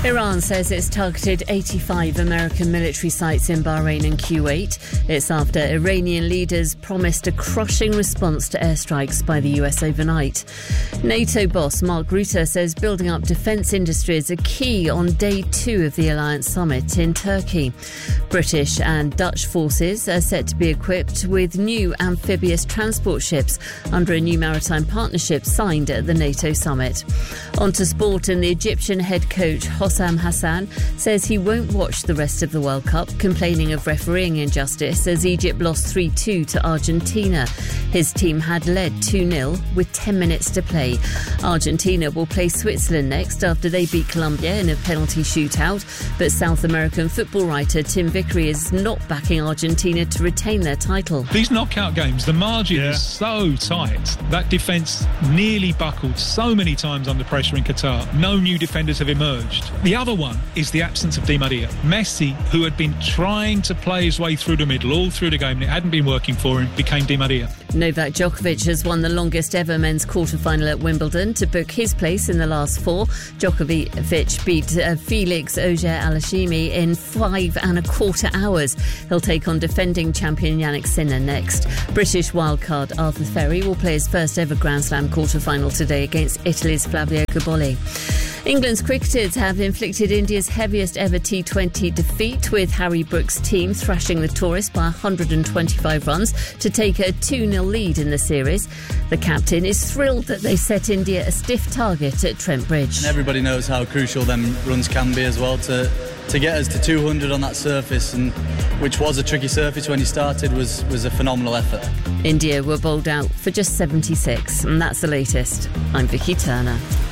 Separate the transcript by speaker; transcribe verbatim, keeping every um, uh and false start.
Speaker 1: Iran says it's targeted eighty-five American military sites in Bahrain and Kuwait. It's after Iranian leaders promised a crushing response to airstrikes by the U S overnight. NATO boss Mark Rutte says building up defence industries are key on day two of the alliance summit in Turkey. British and Dutch forces are set to be equipped with new amphibious transport ships under a new maritime partnership signed at the NATO summit. On to sport, and the Egyptian head coach Hossam Hassan says he won't watch the rest of the World Cup, complaining of refereeing injustice as Egypt lost three two to Argentina. His team had led two nil with ten minutes to play. Argentina will play Switzerland next after they beat Colombia in a penalty shootout, but South American football writer Tim Vickery is not backing Argentina to retain their title.
Speaker 2: These knockout games, the margin
Speaker 3: Yeah.
Speaker 2: is so tight. That defence nearly buckled so many times under pressure in Qatar. No new defenders have emerged. The other one is the absence of Di Maria. Messi, who had been trying to play his way through the middle all through the game and it hadn't been working for him, became Di Maria.
Speaker 1: Novak Djokovic has won the longest ever men's quarter-final at Wimbledon to book his place in the last four. Djokovic beat uh, Felix Auger-Aliassime in five and a quarter hours. He'll take on defending champion Yannick Sinner next. British wildcard Arthur Ferry will play his first ever Grand Slam quarter-final today against Italy's Flavio Cobolli. England's cricketers have inflicted India's heaviest ever T twenty defeat, with Harry Brooks' team thrashing the tourists by one hundred twenty-five runs to take a two nil lead in the series. The captain is thrilled that they set India a stiff target at Trent Bridge.
Speaker 4: And everybody knows how crucial them runs can be as well to to get us to two hundred on that surface, and which was a tricky surface when he started, was, was a phenomenal effort.
Speaker 1: India were bowled out for just seventy-six, and that's the latest. I'm Vicky Turner.